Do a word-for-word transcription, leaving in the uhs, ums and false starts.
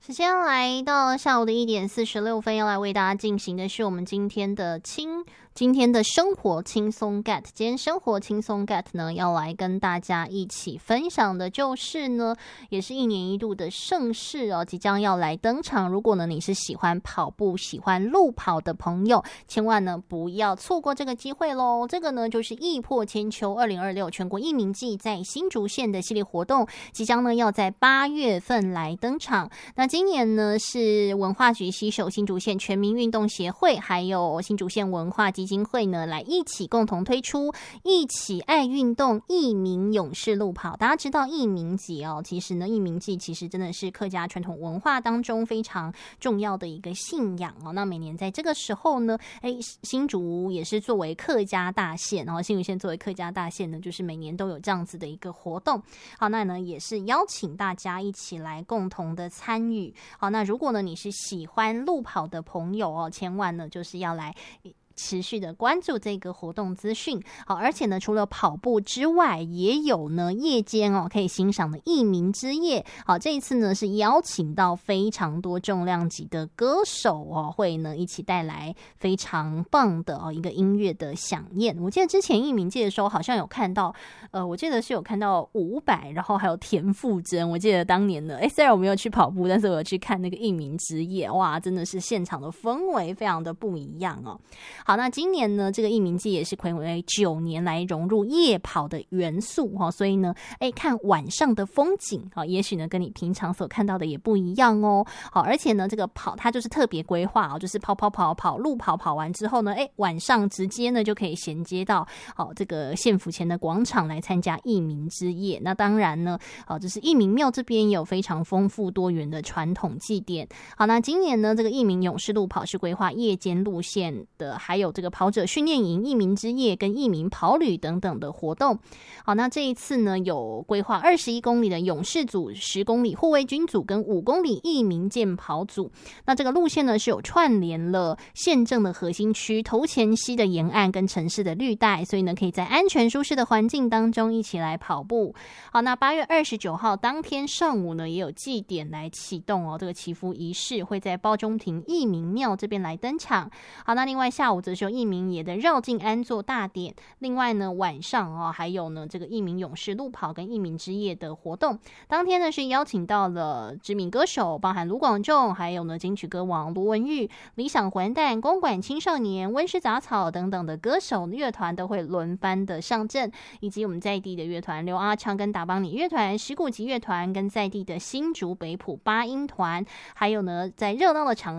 时间来到下午的一点四十六分，要来为大家进行的是我们今天的轻今天的生活轻松 get。 今天生活轻松 get 呢，要来跟大家一起分享的就是呢，也是一年一度的盛事哦，即将要来登场。如果呢你是喜欢跑步、喜欢路跑的朋友，千万呢不要错过这个机会咯。这个呢就是易破千秋二零二六全国艺名季在新竹县的系列活动，即将呢要在八月份来登场。那今年呢是文化局携手新竹县全民运动协会还有新竹县文化基金会呢，来一起共同推出一起爱运动艺名勇士路跑。大家知道艺名节哦，其实呢艺名季其实真的是客家传统文化当中非常重要的一个信仰哦。那每年在这个时候呢，哎，新竹也是作为客家大县，然后新竹县作为客家大县呢，就是每年都有这样子的一个活动。好，那呢也是邀请大家一起来共同的参与。好，那如果呢你是喜欢路跑的朋友哦，千万呢就是要来持续的关注这个活动资讯。好，而且呢除了跑步之外，也有呢夜间哦可以欣赏的艺名之夜。好，这一次呢是邀请到非常多重量级的歌手哦，会呢一起带来非常棒的哦一个音乐的响宴。我记得之前艺名季的时候好像有看到呃我记得是有看到伍佰，然后还有田馥甄。我记得当年呢，哎，虽然我没有去跑步，但是我有去看那个艺名之夜，哇，真的是现场的氛围非常的不一样哦。好，那今年呢这个艺名季也是睽违九年来融入夜跑的元素、哦、所以呢哎，看晚上的风景、哦、也许呢跟你平常所看到的也不一样哦。好，而且呢这个跑它就是特别规划、哦、就是跑跑跑跑路跑跑完之后呢，哎，晚上直接呢就可以衔接到、哦、这个县府前的广场来参加艺名之夜。那当然呢哦，就是艺名庙这边也有非常丰富多元的传统祭典。好，那今年呢这个艺名勇士路跑是规划夜间路线的，还有这个跑者训练营、艺名之夜跟艺名跑旅等等的活动。好，那这一次呢有规划二十一公里的勇士组、十公里护卫军组跟五公里艺名健跑组。那这个路线呢是有串联了县政的核心区、头前溪的沿岸跟城市的绿带，所以呢可以在安全舒适的环境当中一起来跑步。好，那八月二十九号当天上午呢也有祭典来启动哦，这个祈福仪式会在包中庭艺名庙这边来登场。好，那另外下午则是有艺名爷的绕境安坐大典。另外呢晚上哦还有呢这个艺名勇士路跑跟艺名之夜的活动。当天呢是邀请到了知名歌手，包含卢广仲，还有呢金曲歌王罗文玉、理想混蛋、公馆青少年、温室杂草等等的歌手乐团都会轮番的上阵，以及我们在地的乐团刘阿昌跟打邦你乐团、石鼓集乐团跟在地的新竹北埔八音团，还有呢在热闹的场